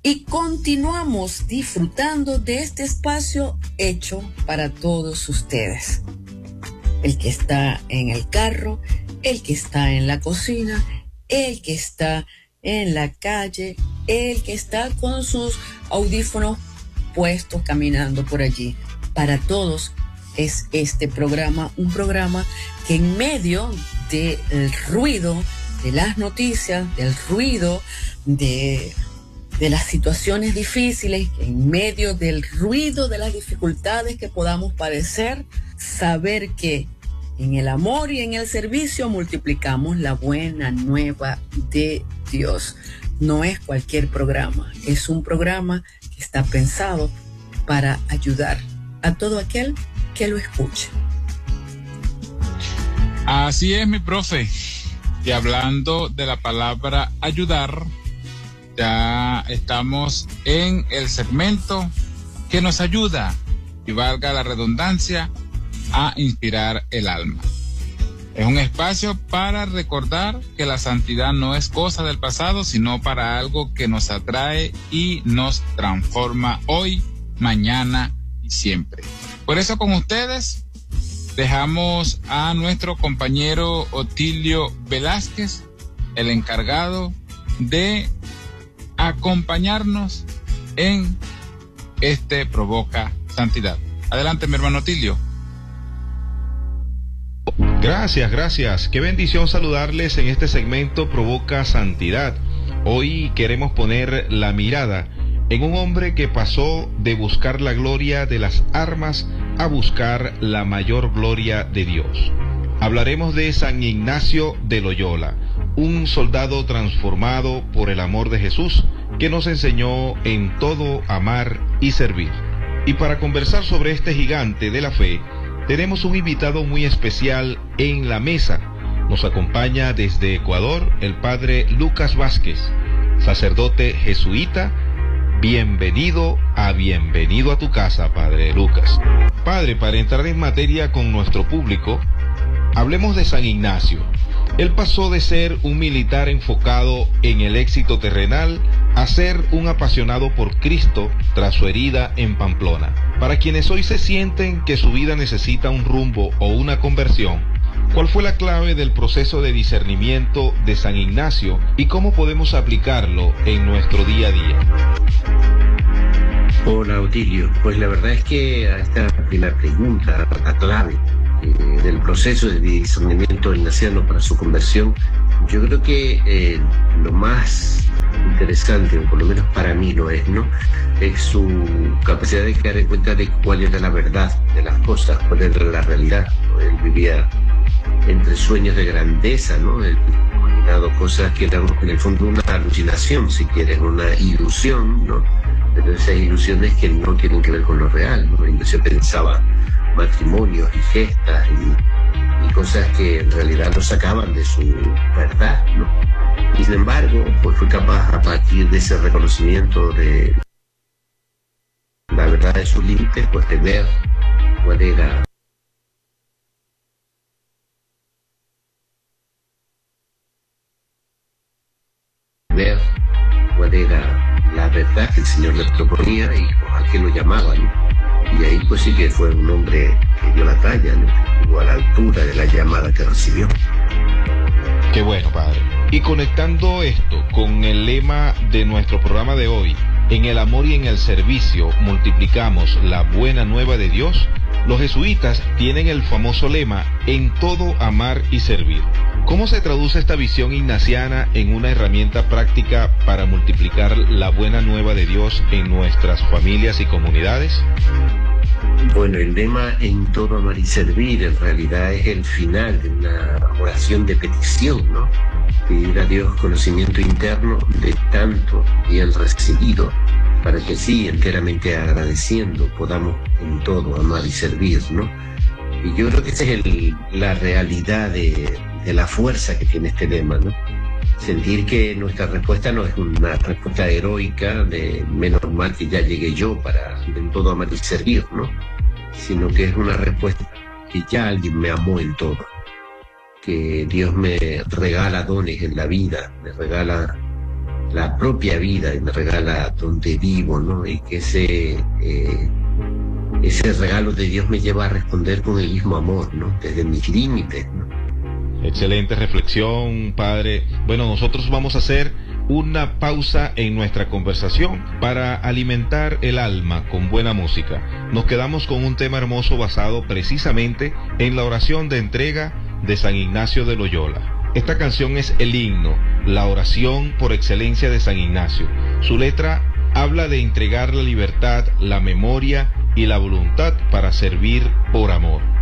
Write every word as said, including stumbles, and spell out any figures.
y continuamos disfrutando de este espacio hecho para todos ustedes. El que está en el carro, el que está en la cocina, el que está en la calle, el que está con sus audífonos puestos caminando por allí. Para todos es este programa, un programa que en medio del ruido de las noticias, del ruido de, de las situaciones difíciles, en medio del ruido de las dificultades que podamos padecer, saber que en el amor y en el servicio multiplicamos la buena nueva de Dios. No es cualquier programa, es un programa que está pensado para ayudar a todo aquel que lo escuche. Así es, mi profe. Y hablando de la palabra ayudar, ya estamos en el segmento que nos ayuda, y valga la redundancia, a inspirar el alma. Es un espacio para recordar que la santidad no es cosa del pasado, sino para algo que nos atrae y nos transforma hoy, mañana y siempre. Por eso con ustedes dejamos a nuestro compañero Otilio Velázquez, el encargado de acompañarnos en este Provoca Santidad. Adelante, mi hermano Otilio. Gracias, gracias. Qué bendición saludarles en este segmento Provoca Santidad. Hoy queremos poner la mirada en un hombre que pasó de buscar la gloria de las armas a buscar la mayor gloria de Dios. Hablaremos de San Ignacio de Loyola, un soldado transformado por el amor de Jesús, que nos enseñó en todo amar y servir. Y para conversar sobre este gigante de la fe, tenemos un invitado muy especial en la mesa. Nos acompaña desde Ecuador el padre Lucas Vázquez, sacerdote jesuita. Bienvenido a Bienvenido a tu casa, padre Lucas. Padre, para entrar en materia con nuestro público, hablemos de San Ignacio. Él pasó de ser un militar enfocado en el éxito terrenal a ser un apasionado por Cristo tras su herida en Pamplona. Para quienes hoy se sienten que su vida necesita un rumbo o una conversión, ¿cuál fue la clave del proceso de discernimiento de San Ignacio y cómo podemos aplicarlo en nuestro día a día? Hola, Otilio. Pues la verdad es que a esta primera pregunta, la clave eh, del proceso de discernimiento ignaciano para su conversión, yo creo que eh, lo más interesante, o por lo menos para mí lo es, ¿no?, es su capacidad de caer en cuenta de cuál era la verdad de las cosas, cuál era la realidad, ¿no? Él vivía entre sueños de grandeza, ¿no? Él imaginado cosas que eran en el fondo una alucinación, si quieres, una ilusión, ¿no? Pero esas ilusiones que no tienen que ver con lo real, ¿no? Y se pensaba matrimonios y gestas y, y cosas que en realidad lo sacaban de su verdad, ¿no? Y sin embargo, pues fue capaz, a partir de ese reconocimiento de la verdad de sus límites, pues de ver cuál era ver cuál era la verdad que el Señor le proponía y a qué lo llamaba, ¿no? Y ahí pues sí que fue un hombre que dio la talla, ¿no?, que estuvo a la altura de la llamada que recibió. Qué bueno, padre. Y conectando esto con el lema de nuestro programa de hoy, en el amor y en el servicio multiplicamos la buena nueva de Dios, los jesuitas tienen el famoso lema, en todo amar y servir. ¿Cómo se traduce esta visión ignaciana en una herramienta práctica para multiplicar la buena nueva de Dios en nuestras familias y comunidades? Bueno, el lema en todo amar y servir en realidad es el final de una oración de petición, ¿no? Pedir a Dios conocimiento interno de tanto bien recibido, para que sí, enteramente agradeciendo, podamos en todo amar y servir, ¿no? Y yo creo que esa es el, la realidad de, de la fuerza que tiene este lema, ¿no? Sentir que nuestra respuesta no es una respuesta heroica de menos mal que ya llegué yo para en todo amar y servir, ¿no? Sino que es una respuesta que ya alguien me amó en todo, que Dios me regala dones en la vida, me regala la propia vida y me regala donde vivo, ¿no? Y que ese, eh, ese regalo de Dios me lleva a responder con el mismo amor, ¿no? Desde mis límites, ¿no? Excelente reflexión, padre. Bueno, nosotros vamos a hacer una pausa en nuestra conversación para alimentar el alma con buena música. Nos quedamos con un tema hermoso basado precisamente en la oración de entrega de San Ignacio de Loyola. Esta canción es el himno, la oración por excelencia de San Ignacio. Su letra habla de entregar la libertad, la memoria y la voluntad para servir por amor.